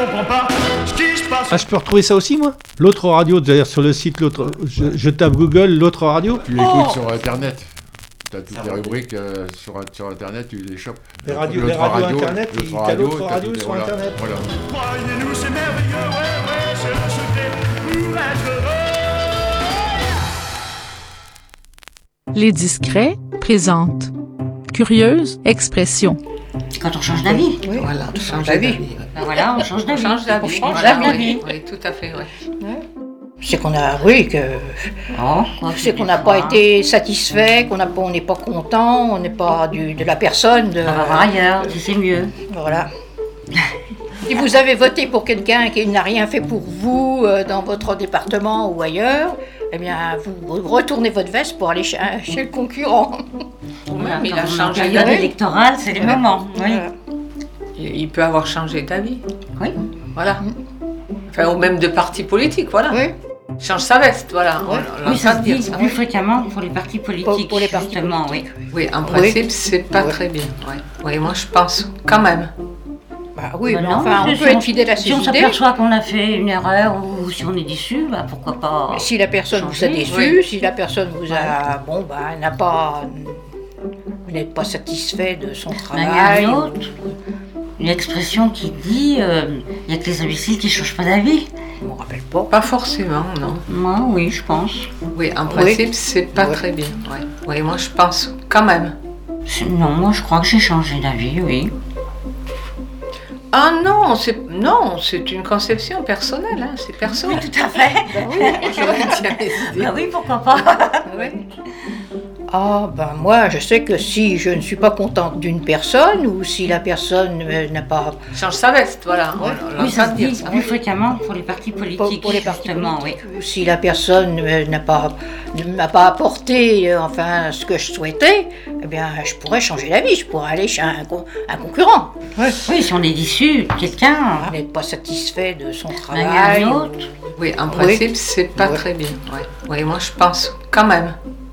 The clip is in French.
comprends pas ce qui se passe. Ah, je peux retrouver ça aussi, moi? L'autre radio, d'ailleurs, sur le site, l'autre, je tape Google, l'autre radio. Tu l'écoutes sur Internet. Tu as toutes les rubriques sur Internet, tu les chopes. Les radios Internet, t'as l'autre radio sur voilà, Internet. Voilà. Croyez-nous, c'est merveilleux, ouais, c'est le secret pour être heureux. Les Discrets présentent Curieuse expression. Quand on change d'avis. Oui, Voilà, on change d'avis. Ben voilà, on change d'avis. On change d'avis. On change Voilà, d'avis. oui, tout à fait, oui. C'est qu'on a, oui, que c'est qu'on n'a pas été satisfait, on n'est pas content, on n'est pas de la personne. On va voir ailleurs, si c'est mieux. Voilà. Si vous avez voté pour quelqu'un qui n'a rien fait pour vous dans votre département ou ailleurs, eh bien, vous retournez votre veste pour aller chez le concurrent. Voilà, il quand a on est en changé période d'avis. électorale, c'est les moments. Oui. Voilà. Il peut avoir changé d'avis. Oui. Voilà. Enfin, ou même de parti politique, voilà. Oui. Change sa veste, voilà. Ouais. On Oui, ça se dire dit ça. plus fréquemment pour les partis politiques. Pour les partis justement, politiques. Oui, en principe, c'est pas Ouais. très bien. Ouais. Oui, moi je pense quand même. Bah oui, Ben mais non, enfin, on si peut être fidèle à ses Si on idées. s'aperçoit qu'on a fait une erreur ou si on est déçu, bah pourquoi pas. Mais si la personne vous a changer. déçu, Oui. si la personne vous a, n'a pas, vous n'êtes pas satisfait de son Ben, il y a travail. une autre, une expression qui dit il n'y a que les imbéciles qui ne changent pas d'avis. Je me rappelle pas. Pas forcément, non. Moi, oui, je pense. Oui, en principe, c'est pas Ouais. très bien. Ouais. Oui, moi je pense quand même. Non, moi je crois que j'ai changé d'avis, oui. Ah non, c'est une conception personnelle, hein, c'est perso. Tout à fait. Je tiens les idées. Ah oui, pourquoi pas. Ouais. Ah, ben moi, je sais que si je ne suis pas contente d'une personne ou si la personne n'a pas. Change sa veste, voilà. On Oui, ça se entend dire dit plus fréquemment pour les partis politiques. Pour les partis justement, politiques, ou si la personne ne m'a pas apporté ce que je souhaitais, eh bien, je pourrais changer d'avis, je pourrais aller chez un concurrent. Oui, si on est déçu de quelqu'un, Vous n'êtes pas satisfait de son ben, il y a travail. un autre. Oui, en principe, c'est pas Ouais. très bien. Ouais. Oui, moi je pense quand même.